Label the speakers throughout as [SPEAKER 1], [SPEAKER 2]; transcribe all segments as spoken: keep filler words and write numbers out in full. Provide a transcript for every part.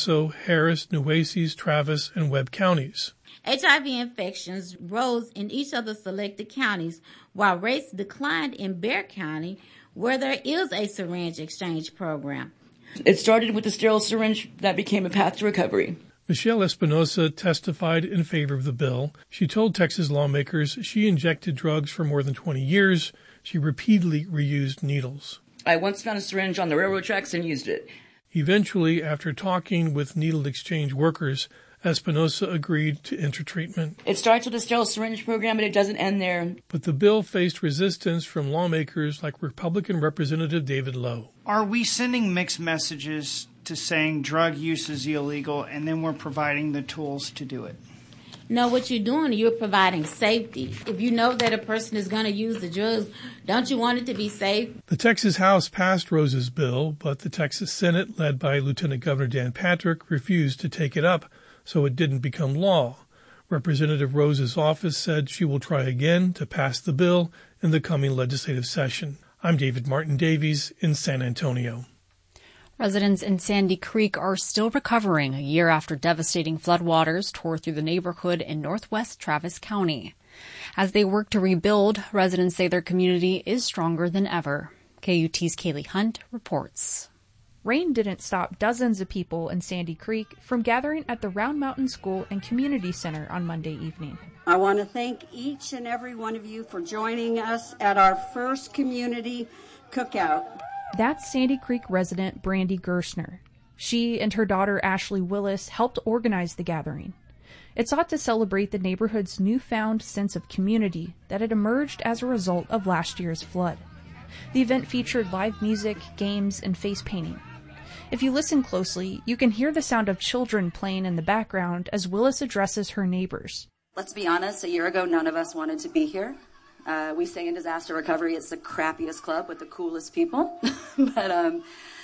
[SPEAKER 1] Espinosa, Harris, Nueces, Travis, and Webb counties.
[SPEAKER 2] H I V infections rose in each of the selected counties, while rates declined in Bexar County, where there is a syringe exchange program.
[SPEAKER 3] It started with the sterile syringe that became a path to recovery.
[SPEAKER 1] Michelle Espinosa testified in favor of the bill. She told Texas lawmakers she injected drugs for more than twenty years. She repeatedly reused needles.
[SPEAKER 3] I once found a syringe on the railroad tracks and used it.
[SPEAKER 1] Eventually, after talking with needle exchange workers, Espinosa agreed to enter treatment.
[SPEAKER 3] It starts with a sterile syringe program, but it doesn't end there.
[SPEAKER 1] But the bill faced resistance from lawmakers like Republican Representative David Lowe.
[SPEAKER 4] Are we sending mixed messages to saying drug use is illegal, and then we're providing the tools to do it?
[SPEAKER 2] No, what you're doing, you're providing safety. If you know that a person is going to use the drugs, don't you want it to be safe?
[SPEAKER 1] The Texas House passed Rose's bill, but the Texas Senate, led by Lieutenant Governor Dan Patrick, refused to take it up, so it didn't become law. Representative Rose's office said she will try again to pass the bill in the coming legislative session. I'm David Martin Davies in San Antonio.
[SPEAKER 5] Residents in Sandy Creek are still recovering a year after devastating floodwaters tore through the neighborhood in northwest Travis County. As they work to rebuild, residents say their community is stronger than ever. K U T's Kaylee Hunt reports.
[SPEAKER 6] Rain didn't stop dozens of people in Sandy Creek from gathering at the Round Mountain School and Community Center on Monday evening.
[SPEAKER 7] I want to thank each and every one of you for joining us at our first community cookout.
[SPEAKER 6] That's Sandy Creek resident Brandy Gerstner. She and her daughter Ashley Willis helped organize the gathering. It sought to celebrate the neighborhood's newfound sense of community that had emerged as a result of last year's flood. The event featured live music, games, and face painting. If you listen closely, you can hear the sound of children playing in the background as Willis addresses her neighbors.
[SPEAKER 8] Let's be honest, a year ago none of us wanted to be here. Uh, we say in disaster recovery it's the crappiest club with the coolest people. but um,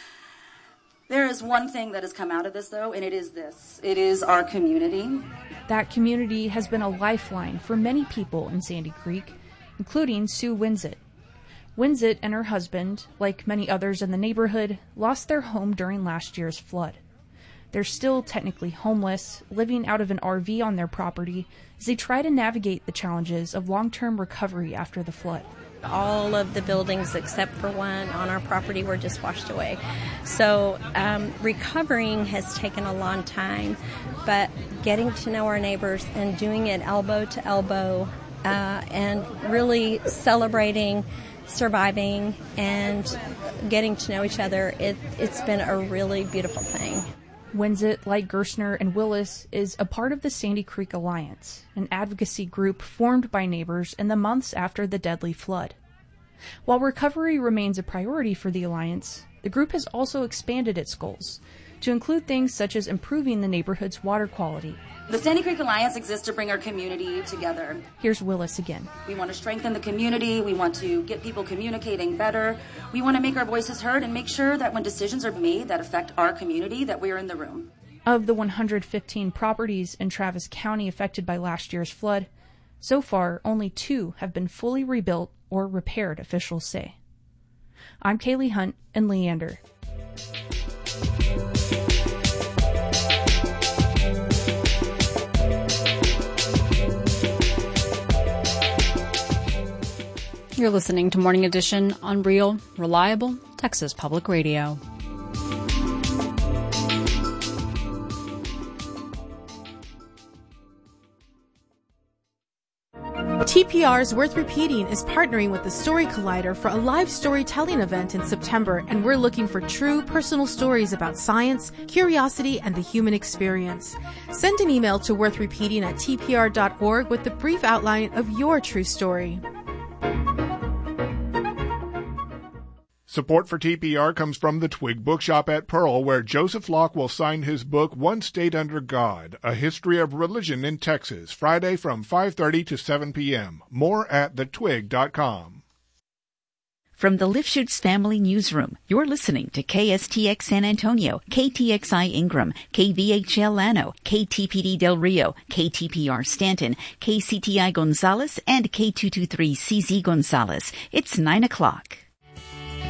[SPEAKER 8] there is one thing that has come out of this, though, and it is this. It is our community.
[SPEAKER 6] That community has been a lifeline for many people in Sandy Creek, including Sue Winsett. Winsett and her husband, like many others in the neighborhood, lost their home during last year's flood. They're still technically homeless, living out of an R V on their property as they try to navigate the challenges of long-term recovery after the flood.
[SPEAKER 9] All of the buildings except for one on our property were just washed away. So um, recovering has taken a long time, but getting to know our neighbors and doing it elbow to elbow uh, and really celebrating surviving and getting to know each other, it, it's been a really beautiful thing.
[SPEAKER 6] Winsett, like Gerstner and Willis, is a part of the Sandy Creek Alliance, an advocacy group formed by neighbors in the months after the deadly flood. While recovery remains a priority for the Alliance, the group has also expanded its goals to include things such as improving the neighborhood's water quality.
[SPEAKER 8] The Sandy Creek Alliance exists to bring our community together.
[SPEAKER 6] Here's Willis again.
[SPEAKER 8] We want to strengthen the community. We want to get people communicating better. We want to make our voices heard and make sure that when decisions are made that affect our community, that we're in the room.
[SPEAKER 6] Of the one hundred fifteen properties in Travis County affected by last year's flood, so far only two have been fully rebuilt or repaired, officials say. I'm Kaylee Hunt in Leander.
[SPEAKER 5] You're listening to Morning Edition on Real, Reliable Texas Public Radio.
[SPEAKER 10] T P R's Worth Repeating is partnering with the Story Collider for a live storytelling event in September, and we're looking for true personal stories about science, curiosity, and the human experience. Send an email to worth repeating at t p r dot org with the brief outline of your true story.
[SPEAKER 11] Support for T P R comes from the Twig Bookshop at Pearl, where Joseph Locke will sign his book, One State Under God, A History of Religion in Texas, Friday from five thirty to seven p.m. More at the twig dot com.
[SPEAKER 12] From the Lifshoots Family Newsroom, you're listening to K S T X San Antonio, K T X I Ingram, K V H L Llano, K T P D Del Rio, K T P R Stanton, K C T I Gonzales, and K two twenty-three C Z Gonzales. It's nine o'clock.